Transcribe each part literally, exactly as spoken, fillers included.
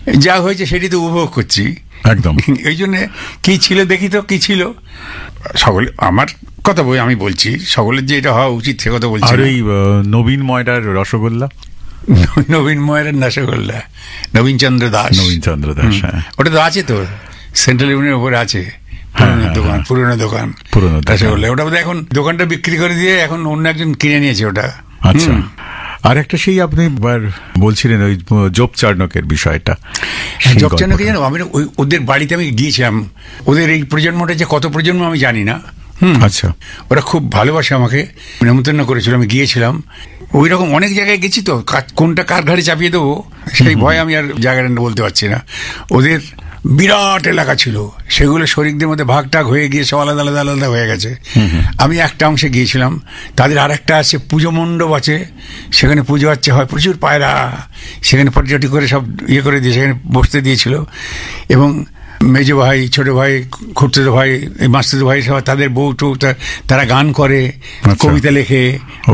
যা হয়েছে সেটি তো উপভোগ করছি একদম। এই জন্য কি ছিল দেখি তো কি ছিল। সকলে আমার কথা বই আমি বলছি, সকলের যে এটা হওয়া উচিত সে কথা বলছি। আর ওই নবীন ময়রার রসগোল্লা, নবীন ময়রার রসগোল্লা, নবীন চন্দ্র দাস, নবীন চন্দ্র দাস, ওটা তো আছে তো সেন্ট্রাল ইউনিয়নের উপরে আছে দোকান, পুরোনো দোকান, পুরোনো রসগোল্লা। ওটা বোধহয় এখন দোকানটা বিক্রি করে দিয়ে এখন অন্য একজন কিনে নিয়েছে ওটা। আচ্ছা। আর একটা সেই আপনি বলছিলেন ওই জোপ চার্নকের বিষয়টা, জোপ চার্নকে জানো আমি ওই ওদের বাড়িতে আমি গিয়েছিলাম। ওদের এই প্রজন্মটা যে কত প্রজন্ম আমি জানি না। আচ্ছা। ওরা খুব ভালোবাসে, আমাকে নেমন্তন্ন করেছিল, আমি গিয়েছিলাম। ওই রকম অনেক জায়গায় গেছি তো, কোনটা কার ঘাড়ে চাপিয়ে দেবো সেই ভয় আমি আর জায়গাটা বলতে পারছি না। ওদের বিরাট এলাকা ছিল, সেগুলো শরিকদের মধ্যে ভাগ টাগ হয়ে গিয়ে সব আলাদা আলাদা আলাদা হয়ে গেছে। আমি একটা অংশে গিয়েছিলাম, তাদের আর একটা আছে পুজো মণ্ডপ আছে, সেখানে পুজো হচ্ছে হয়, প্রচুর পায়রা, সেখানে পটিটটি করে সব ইয়ে করে দিয়ে সেখানে বসতে দিয়েছিল। এবং মেজো ভাই, ছোট ভাই, খুড়তুতো ভাই, মাস্তুতো ভাই সব তাদের বউ টু তারা গান করে, কবিতা লেখে,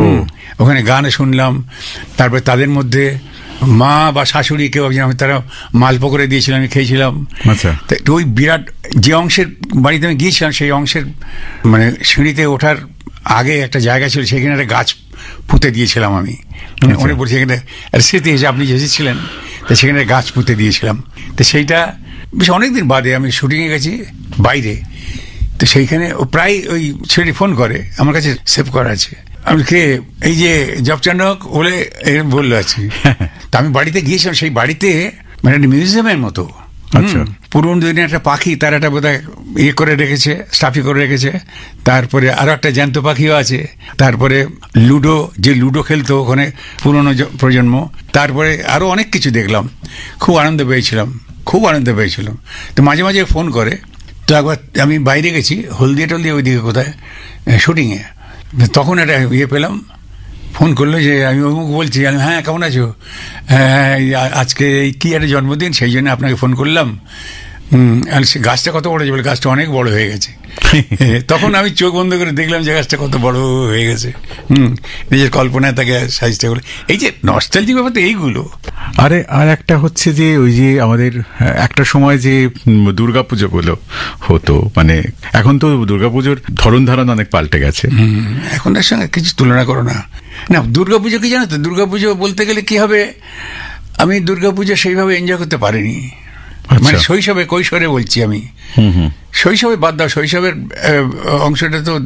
ওখানে গান শুনলাম। তারপরে তাদের মধ্যে মা বা শাশুড়ি কেউ আমি তারা মালপো করে দিয়েছিলাম, আমি খেয়েছিলাম। ওই বিরাট যে অংশের বাড়িতে আমি গিয়েছিলাম সেই অংশের মানে সিঁড়িতে ওঠার আগে একটা জায়গা ছিল, সেখানে একটা গাছ পুঁতে দিয়েছিলাম আমি। মনে পড়ছে সেখানে স্মৃতি হিসেবে আপনি এসেছিলেন, তো সেখানে গাছ পুঁতে দিয়েছিলাম। তো সেইটা বেশ অনেকদিন বাদে আমি শুটিংয়ে গেছি বাইরে, তো সেইখানে ও প্রায় ওই ছেলেটি ফোন করে, আমার কাছে সেভ করা আছে। আমি কে এই যে জব চার্নক বলে এরকম বললো আছি। তা আমি বাড়িতে গিয়েছিলাম, সেই বাড়িতে মানে একটা মিউজিয়ামের মতো। আচ্ছা। পুরনো দিনের একটা পাখি তার একটা বোধহয় ইয়ে করে রেখেছে, স্টাফি করে রেখেছে। তারপরে আরো একটা জ্যান্ত পাখিও আছে। তারপরে লুডো, যে লুডো খেলতো ওখানে পুরনো প্রজন্ম। তারপরে আরো অনেক কিছু দেখলাম, খুব আনন্দ পেয়েছিলাম, খুব আনন্দ পেয়েছিলাম। তো মাঝে মাঝে ফোন করে। তো একবার আমি বাইরে গেছি হলদিয়া টলদিয়া ওইদিকে কোথায় শুটিংয়ে, তখন একটা ইয়ে পেলাম, ফোন করলো যে আমি অমুক বলছি। আমি হ্যাঁ কেমন আছো, হ্যাঁ আজকে এই কী একটা জন্মদিন সেই জন্য আপনাকে ফোন করলাম। হুম, আর সে গাছটা কত বড় হয়েছে বলে, গাছটা অনেক বড় হয়ে গেছে। তখন আমি চোখ বন্ধ করে দেখলাম যে গাছটা কত বড় হয়ে গেছে। হুম, নিজের কল্পনায় তাকে সাইজটা বলে, এই যে নস্টালজিক ব্যাপার তো এইগুলো। আরে আর একটা হচ্ছে যে ওই যে আমাদের একটা সময় যে দুর্গাপুজো গুলো হতো, মানে এখন তো দুর্গাপুজোর ধরন ধারণ অনেক পাল্টে গেছে। এখন এর সঙ্গে কিছু তুলনা করো না। না দুর্গাপুজো কি জানো তো, দুর্গাপুজো বলতে গেলে কি হবে, আমি দুর্গাপুজো সেইভাবে এনজয় করতে পারিনি। মানে শৈশবে কৈশোরে বলছি আমি, শৈশবে বাদ দাও, শৈশবের অংশটা তো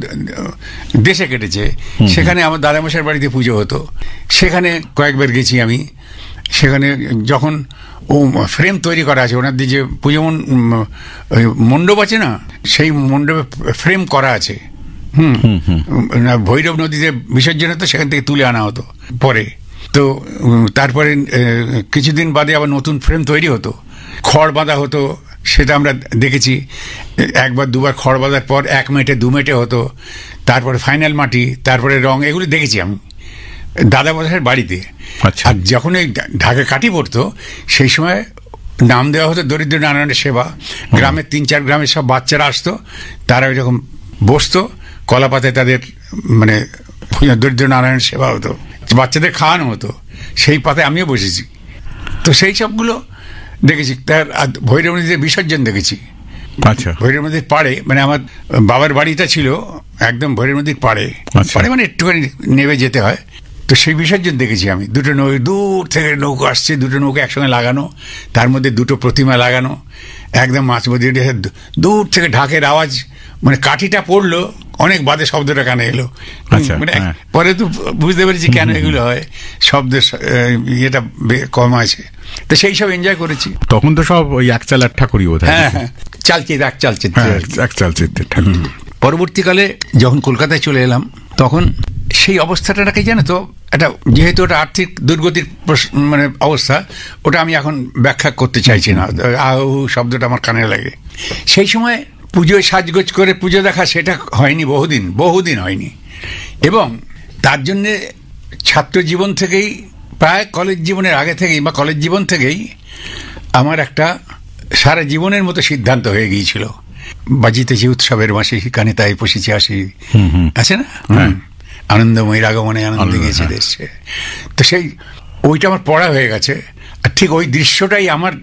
দেশে কেটেছে। সেখানে আমার দাদামশাইয়ের বাড়িতে পুজো হতো, সেখানে কয়েকবার গেছি আমি। সেখানে যখন ও ফ্রেম তৈরি করা আছে ওনার দিয়ে, যে পুজো মণ্ডপ আছে না, সেই মণ্ডপে ফ্রেম করা আছে। হুম, ভৈরব নদীতে বিসর্জন হতো, সেখান থেকে তুলে আনা হতো পরে। তো তারপরে কিছুদিন বাদে আবার নতুন ফ্রেম তৈরি হতো, খড় বাঁধা হতো, সেটা আমরা দেখেছি। একবার দুবার খড় বাঁধার পর এক মেটে দু মেটে হতো, তারপরে ফাইনাল মাটি, তারপরে রং, এগুলি দেখেছি আমি দাদা বসার বাড়িতে। আর যখন এই ঢাকা কাটি পড়তো সেই সময় নাম দেওয়া হতো দরিদ্র নারায়ণের সেবা। গ্রামের তিন চার গ্রামের সব বাচ্চারা আসতো, তারা ওই রকম বসতো, কলা পাতায় তাদের মানে দরিদ্র নারায়ণের সেবা হতো, বাচ্চাদের খাওয়ানো হতো, সেই পাতায় আমিও বসেছি। তো সেই সবগুলো দেখেছি। তার ভৈরব নদীতে বিসর্জন দেখেছি। আচ্ছা। ভৈরব নদীর পাড়ে, মানে আমার বাবার বাড়িটা ছিল একদম ভৈরব নদীর পাড়ে, পাড়ে মানে একটুখানি নেমে যেতে হয়। তো সেই বিসর্জন দেখেছি আমি, দুটো নৌকো, দূর থেকে নৌকো আসছে, দুটো নৌকো একসঙ্গে লাগানো, তার মধ্যে দুটো প্রতিমা লাগানো, একদম মাছ মধ্যে দূর থেকে ঢাকের আওয়াজ, মানে কাঠিটা পড়লো অনেক বাদে শব্দটা কানে এলো। মানে পরে তো বুঝতে পেরেছি কেন এগুলো হয়, শব্দের ইয়েটা কম আছে। তো সেই সব এনজয় করেছি। তখন তো সব ওই এক চাল এক ঠাকুরই বোধ হয়। হ্যাঁ হ্যাঁ, চালচিত এক চালচিত এক চালচিত ঠাকুর। পরবর্তীকালে যখন কলকাতায় চলে এলাম তখন সেই অবস্থাটাকে জানো তো, একটা যেহেতু ওটা আর্থিক দুর্গতির মানে অবস্থা, ওটা আমি এখন ব্যাখ্যা করতে চাইছি না, আউ শব্দটা আমার কানে লাগে। সেই সময় পুজোয় সাজগোজ করে পুজো দেখা সেটা হয়নি, বহুদিন বহুদিন হয়নি। এবং তার জন্যে ছাত্র জীবন থেকেই, প্রায় কলেজ জীবনের আগে থেকেই বা কলেজ জীবন থেকেই আমার একটা সারা জীবনের মতো সিদ্ধান্ত হয়ে গিয়েছিল, বাজিতেছি উৎসবের মাসে কানে তাই পশিছে আসি, আছে না, আনন্দময়ীর আগমনে আনন্দ গিয়েছে দেশে। তো সেই ওইটা আমার পড়া হয়ে গেছে। আর ঠিক ওই দৃশ্যটাই আমার